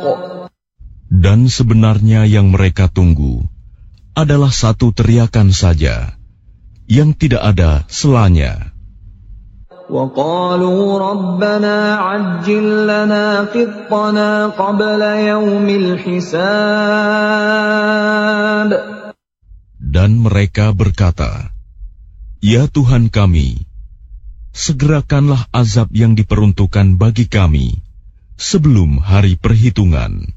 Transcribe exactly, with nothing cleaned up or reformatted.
Dan sebenarnya yang mereka tunggu adalah satu teriakan saja, yang tidak ada selanya. وَقَالُوا رَبَّنَا عَجِّل لَّنَا قِطَّنَا قَبْلَ يَوْمِ الْحِسَابِ. Dan mereka berkata, Ya Tuhan kami, segerakanlah azab yang diperuntukkan bagi kami sebelum hari perhitungan.